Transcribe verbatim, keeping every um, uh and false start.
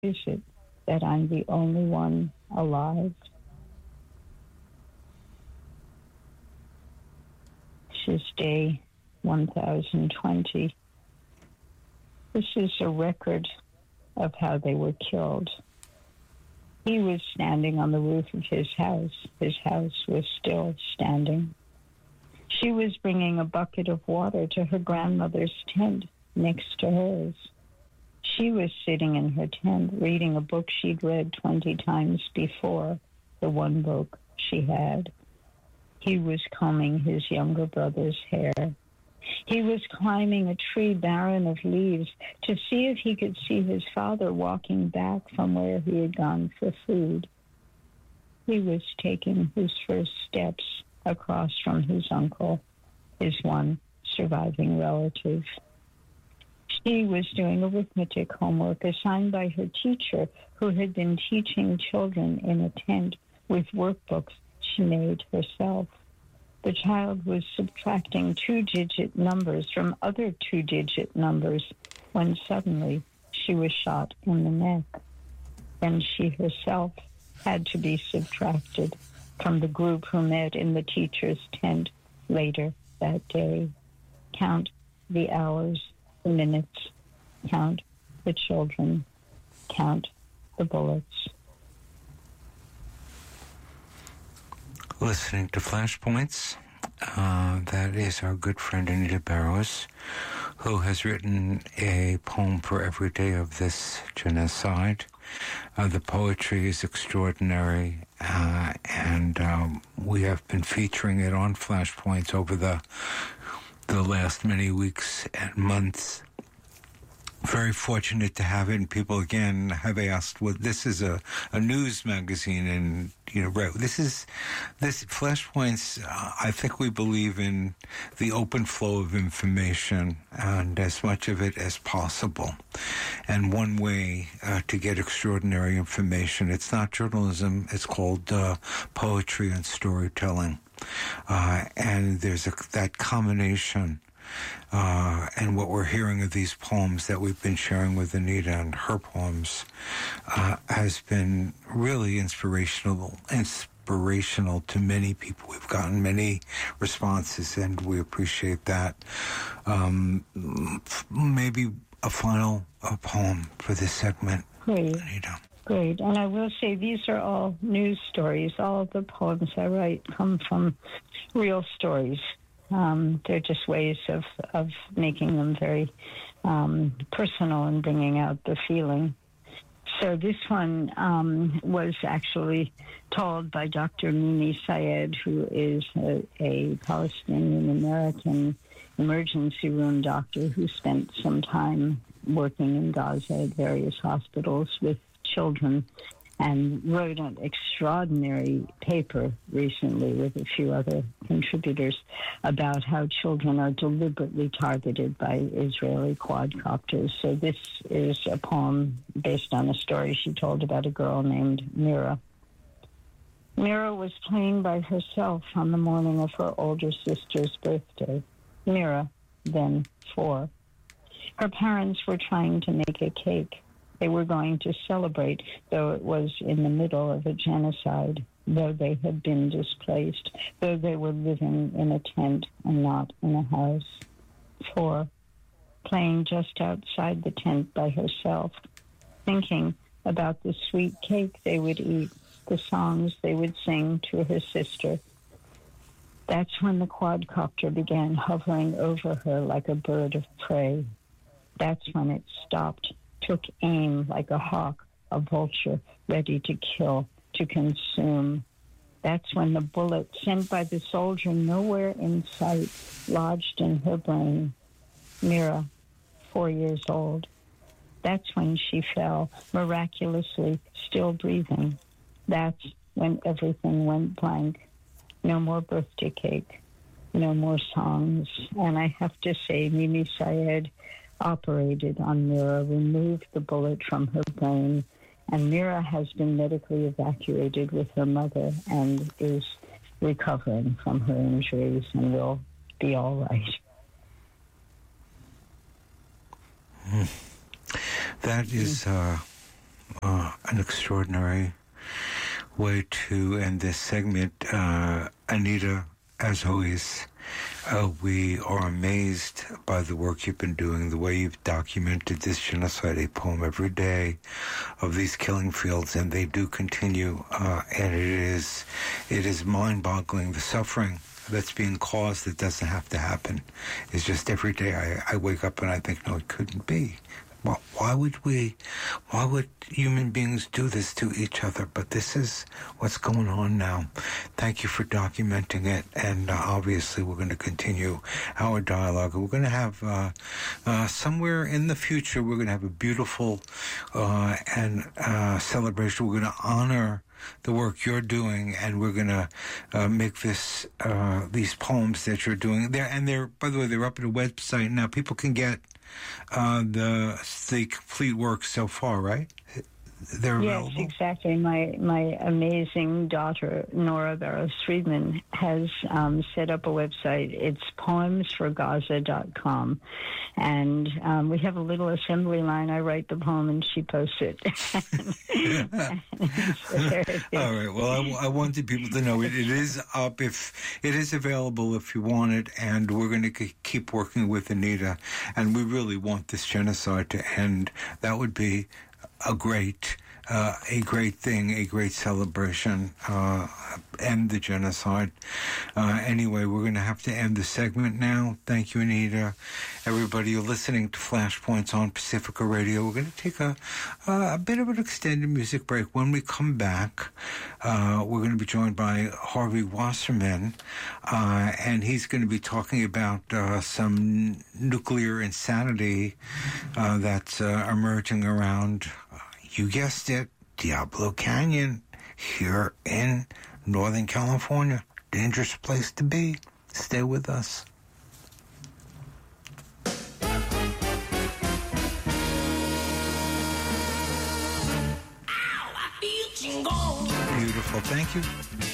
is it that I'm the only one alive? This is day one thousand twenty. This is a record of how they were killed. He was standing on the roof of his house. His house was still standing. She was bringing a bucket of water to her grandmother's tent next to hers. She was sitting in her tent reading a book she'd read twenty times before, the one book she had. He was combing his younger brother's hair. He was climbing a tree barren of leaves to see if he could see his father walking back from where he had gone for food. He was taking his first steps across from his uncle, his one surviving relative. She was doing arithmetic homework assigned by her teacher, who had been teaching children in a tent with workbooks she made herself. The child was subtracting two-digit numbers from other two-digit numbers when suddenly she was shot in the neck. Then she herself had to be subtracted from the group who met in the teacher's tent later that day. Count the hours, the minutes, count the children, count the bullets. Listening to Flashpoints. Uh, that is our good friend Anita Barrows, who has written a poem for every day of this genocide. Uh, the poetry is extraordinary, uh, and um, we have been featuring it on Flashpoints over the the last many weeks and months. Very fortunate to have it, and people again have asked, well, this is a, a news magazine, and, you know, right, this is, this Flashpoints, uh, I think we believe in the open flow of information and as much of it as possible. And one way uh, to get extraordinary information, it's not journalism, it's called uh, poetry and storytelling. Uh, and there's a, that combination. Uh, and what we're hearing of these poems that we've been sharing with Anita and her poems uh, has been really inspirational, inspirational to many people. We've gotten many responses, and we appreciate that. Um, maybe a final a poem for this segment, Great. Anita. Great. And I will say these are all news stories. All of the poems I write come from real stories. Um, they're just ways of, of making them very um, personal and bringing out the feeling. So this one um, was actually told by Doctor Mimi Syed, who is a, a Palestinian-American emergency room doctor who spent some time working in Gaza at various hospitals with children, and wrote an extraordinary paper recently with a few other contributors about how children are deliberately targeted by Israeli quadcopters. So this is a poem based on a story she told about a girl named Mira. Mira was playing by herself on the morning of her older sister's birthday. Mira, then four. Her parents were trying to make a cake. They were going to celebrate, though it was in the middle of a genocide, though they had been displaced, though they were living in a tent and not in a house. Four, playing just outside the tent by herself, thinking about the sweet cake they would eat, the songs they would sing to her sister. That's when the quadcopter began hovering over her like a bird of prey. That's when it stopped, took aim like a hawk, a vulture, ready to kill, to consume. That's when the bullet sent by the soldier nowhere in sight lodged in her brain. Mira, four years old. That's when she fell, miraculously still breathing. That's when everything went blank. No more birthday cake, no more songs. And I have to say, Mimi Syed operated on Mira, removed the bullet from her brain, and Mira has been medically evacuated with her mother and is recovering from her injuries and will be all right. Mm. That is uh, an extraordinary way to end this segment. Uh, Anita, as always, uh, we are amazed by the work you've been doing, the way you've documented this genocide, a poem every day of these killing fields, and they do continue, uh, and it is, it is mind-boggling, the suffering that's being caused that doesn't have to happen. It's just every day I, I wake up and I think, no, it couldn't be. Well, why would we, why would human beings do this to each other? But this is what's going on now. Thank you for documenting it. And uh, obviously we're going to continue our dialogue. We're going to have, uh, uh, somewhere in the future, we're going to have a beautiful uh, and uh, celebration. We're going to honor the work you're doing, and we're going to uh, make this uh, these poems that you're doing there. And they're, by the way, they're up at a website now. People can get uh, the the complete work so far, right? They're yes, available? exactly. My my amazing daughter, Nora Barrows Friedman, has um, set up a website. It's poems for gaza dot com. And um, we have a little assembly line. I write the poem and she posts it. All right. Well, I, I wanted people to know it, it is up. If it is available if you want it. And we're going to c- keep working with Anita. And we really want this genocide to end. That would be a great, uh, a great thing, a great celebration, uh, end the genocide. Uh, anyway, we're going to have to end the segment now. Thank you, Anita. Everybody, you're listening to Flashpoints on Pacifica Radio. We're going to take a, a, a bit of an extended music break. When we come back, uh, we're going to be joined by Harvey Wasserman, uh, and he's going to be talking about uh, some nuclear insanity uh, that's uh, emerging around, you guessed it, Diablo Canyon, here in Northern California. Dangerous place to be. Stay with us. Beautiful. Thank you.